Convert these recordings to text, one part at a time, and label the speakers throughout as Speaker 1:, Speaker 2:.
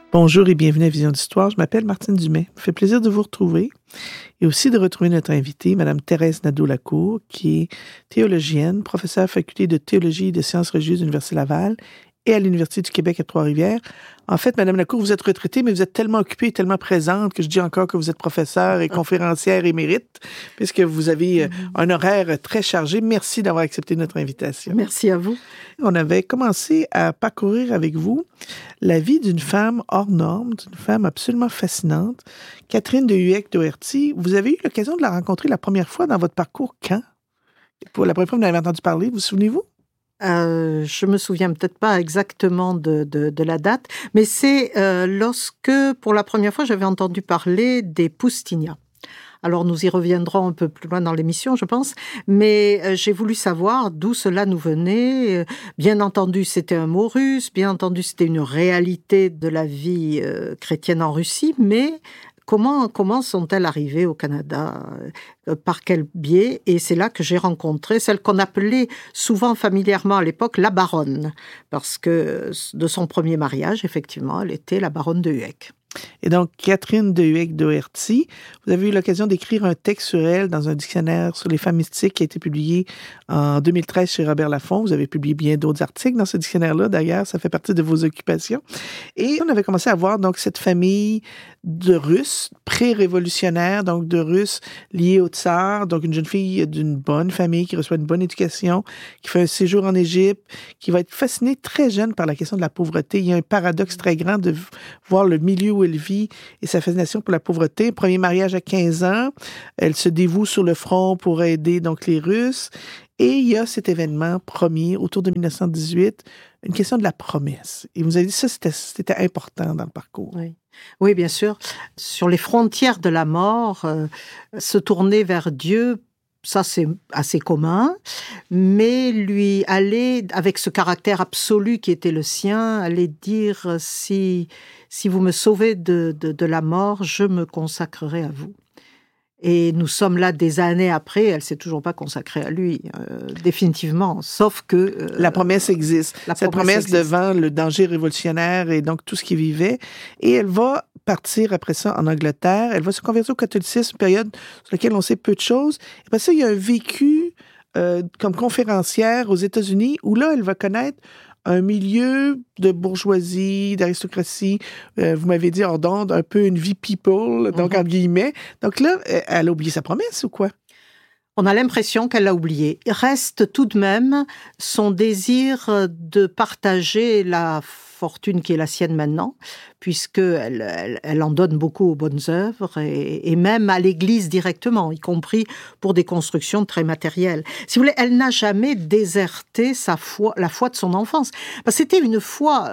Speaker 1: Bonjour et bienvenue à Vision d'Histoire. Je m'appelle Martine Dumais. Ça me fait plaisir de vous retrouver et aussi de retrouver notre invitée, Mme Thérèse Nadeau-Lacour, qui est théologienne, professeure à la Faculté de théologie et de sciences religieuses de l'Université Laval et à l'Université du Québec à Trois-Rivières. En fait, Mme Lacour, vous êtes retraitée, mais vous êtes tellement occupée et tellement présente que je dis encore que vous êtes professeure et conférencière émérite, puisque vous avez un horaire très chargé. Merci d'avoir accepté notre invitation.
Speaker 2: Merci à vous.
Speaker 1: On avait commencé à parcourir avec vous la vie d'une femme hors norme, d'une femme absolument fascinante, Catherine de Huech-Doherty. Vous avez eu l'occasion de la rencontrer la première fois dans votre parcours quand? Pour la première fois, vous en avez entendu parler, vous souvenez-vous?
Speaker 2: Je me souviens peut-être pas exactement de la date, mais c'est lorsque, pour la première fois, j'avais entendu parler des Poustinia. Alors, nous y reviendrons un peu plus loin dans l'émission, je pense, mais j'ai voulu savoir d'où cela nous venait. Bien entendu, c'était un mot russe, bien entendu, c'était une réalité de la vie chrétienne en Russie, mais comment sont-elles arrivées au Canada? Par quel biais? Et c'est là que j'ai rencontré celle qu'on appelait souvent familièrement à l'époque la baronne, parce que de son premier mariage, effectivement, elle était la baronne de Huech.
Speaker 1: Et donc, Catherine de Huech-Doherty, vous avez eu l'occasion d'écrire un texte sur elle dans un dictionnaire sur les femmes mystiques qui a été publié en 2013 chez Robert Laffont. Vous avez publié bien d'autres articles dans ce dictionnaire-là, d'ailleurs, ça fait partie de vos occupations. Et on avait commencé à voir donc cette famille de Russes pré-révolutionnaires, donc de Russes liés au tsar, donc une jeune fille d'une bonne famille qui reçoit une bonne éducation, qui fait un séjour en Égypte, qui va être fascinée très jeune par la question de la pauvreté. Il y a un paradoxe très grand de voir le milieu où elle vit et sa fascination pour la pauvreté. Premier mariage à 15 ans, elle se dévoue sur le front pour aider donc les Russes. Et il y a cet événement premier, autour de 1918, une question de la promesse. Et vous avez dit ça, c'était important dans le parcours.
Speaker 2: Oui, bien sûr. Sur les frontières de la mort, se tourner vers Dieu, ça c'est assez commun, mais lui aller, avec ce caractère absolu qui était le sien, aller dire si vous me sauvez de la mort, je me consacrerai à vous. Et nous sommes là des années après, elle ne s'est toujours pas consacrée à lui, définitivement, sauf que...
Speaker 1: la promesse existe. Cette promesse devant le danger révolutionnaire et donc tout ce qu'il vivait. Et elle va partir après ça en Angleterre. Elle va se convertir au catholicisme, une période sur laquelle on sait peu de choses. Et après ça, il y a un vécu comme conférencière aux États-Unis où là, elle va connaître un milieu de bourgeoisie, d'aristocratie, vous m'avez dit hors d'onde, un peu une vie people, donc entre guillemets. Donc là, elle a oublié sa promesse ou quoi?
Speaker 2: On a l'impression qu'elle l'a oublié. Il reste tout de même son désir de partager la fortune qui est la sienne maintenant, puisqu'elle en donne beaucoup aux bonnes œuvres et même à l'Église directement, y compris pour des constructions très matérielles. Si vous voulez, elle n'a jamais déserté la foi de son enfance. Parce que c'était une foi,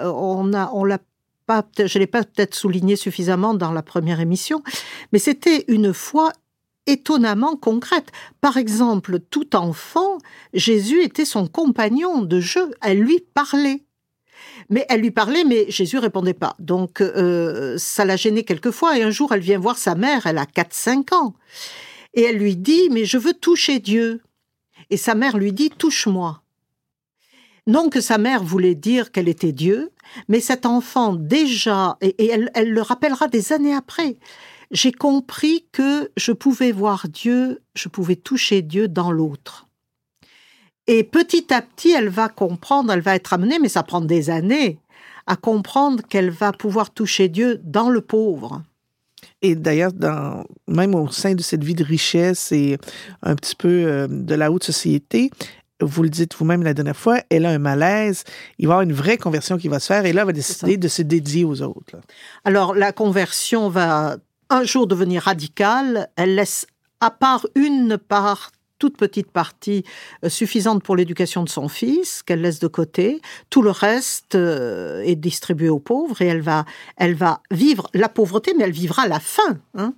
Speaker 2: je l'ai pas peut-être souligné suffisamment dans la première émission, mais c'était une foi étonnamment concrète. Par exemple, tout enfant, Jésus était son compagnon de jeu. Elle lui parlait. Mais Jésus répondait pas. Donc, ça l'a gênée quelquefois. Et un jour, elle vient voir sa mère, elle a 4-5 ans. Et elle lui dit, mais je veux toucher Dieu. Et sa mère lui dit, touche-moi. Non que sa mère voulait dire qu'elle était Dieu, mais cet enfant déjà, et elle le rappellera des années après, j'ai compris que je pouvais voir Dieu, je pouvais toucher Dieu dans l'autre. Et petit à petit, elle va comprendre, elle va être amenée, mais ça prend des années, à comprendre qu'elle va pouvoir toucher Dieu dans le pauvre.
Speaker 1: Et d'ailleurs, même au sein de cette vie de richesse et un petit peu de la haute société, vous le dites vous-même la dernière fois, elle a un malaise, il va y avoir une vraie conversion qui va se faire et là, elle va décider de se dédier aux autres. Là.
Speaker 2: Alors, la conversion va un jour devenir radicale, elle laisse à part toute petite partie suffisante pour l'éducation de son fils, qu'elle laisse de côté. Tout le reste est distribué aux pauvres et elle va vivre la pauvreté, mais elle vivra la faim. Hein.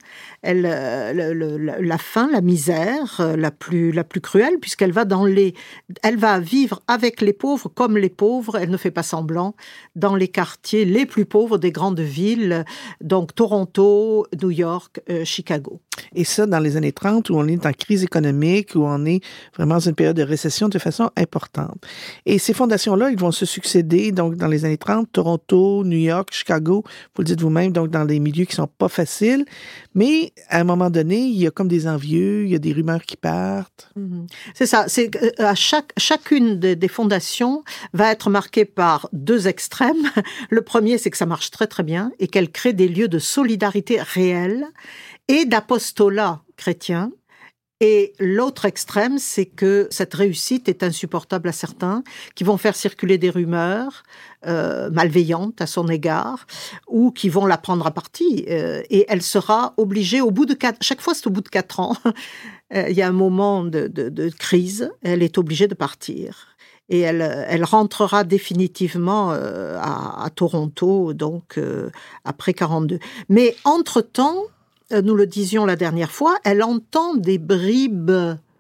Speaker 2: La faim, la misère la plus cruelle, puisqu'elle va elle va vivre avec les pauvres comme les pauvres, elle ne fait pas semblant, dans les quartiers les plus pauvres des grandes villes, donc Toronto, New York, Chicago.
Speaker 1: Et ça, dans les années 30, où on est en crise économique, où on est vraiment dans une période de récession de façon importante. Et ces fondations-là, ils vont se succéder, donc, dans les années 30, Toronto, New York, Chicago, vous le dites vous-même, donc, dans des milieux qui sont pas faciles. Mais, à un moment donné, il y a comme des envieux, il y a des rumeurs qui partent.
Speaker 2: C'est ça. C'est à chacune des fondations va être marquée par deux extrêmes. Le premier, c'est que ça marche très, très bien et qu'elle crée des lieux de solidarité réelle et d'apostolat chrétien. Et l'autre extrême, c'est que cette réussite est insupportable à certains qui vont faire circuler des rumeurs malveillantes à son égard ou qui vont la prendre à partie. Et elle sera obligée, chaque fois c'est au bout de 4 ans, il y a un moment de crise, elle est obligée de partir. Et elle rentrera définitivement à Toronto, donc après 42. Mais entre-temps, nous le disions la dernière fois, elle entend des bribes,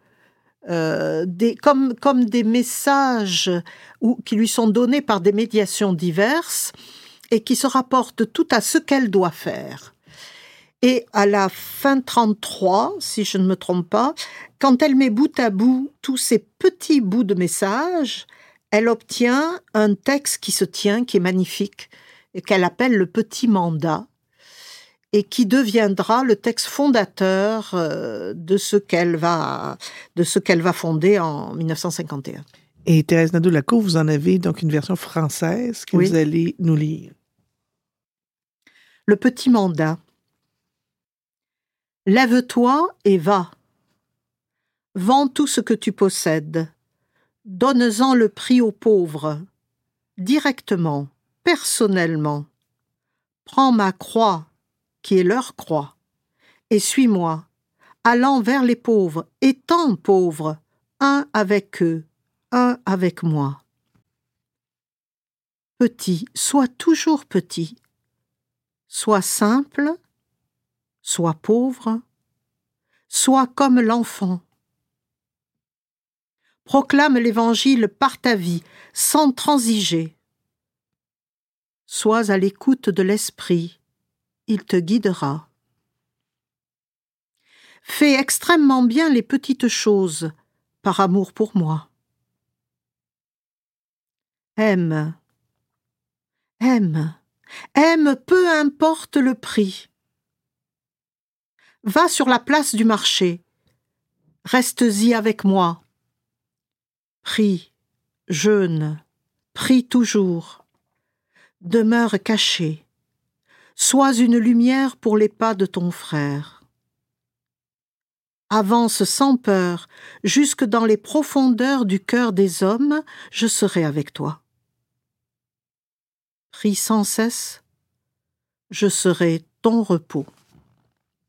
Speaker 2: comme des messages qui lui sont donnés par des médiations diverses et qui se rapportent tout à ce qu'elle doit faire. Et à la fin 33, si je ne me trompe pas, quand elle met bout à bout tous ces petits bouts de messages, elle obtient un texte qui se tient, qui est magnifique, et qu'elle appelle le Petit Mandat, et qui deviendra le texte fondateur de ce qu'elle va fonder en 1951.
Speaker 1: Et Thérèse Nadeau-Lacour, vous en avez donc une version française que vous allez nous lire.
Speaker 2: Le Petit Mandat. Lève-toi et va. Vends tout ce que tu possèdes. Donne-en le prix aux pauvres. Directement, personnellement. Prends ma croix, qui est leur croix, et suis-moi, allant vers les pauvres, étant pauvres, un avec eux, un avec moi. Petit, sois toujours petit. Sois simple, sois pauvre, sois comme l'enfant. Proclame l'Évangile par ta vie, sans transiger. Sois à l'écoute de l'Esprit, il te guidera. Fais extrêmement bien les petites choses, par amour pour moi. Aime, aime, aime, peu importe le prix. Va sur la place du marché, reste-y avec moi. Prie, jeûne, prie toujours. Demeure caché. Sois une lumière pour les pas de ton frère. Avance sans peur, jusque dans les profondeurs du cœur des hommes, je serai avec toi. Prie sans cesse, je serai ton repos.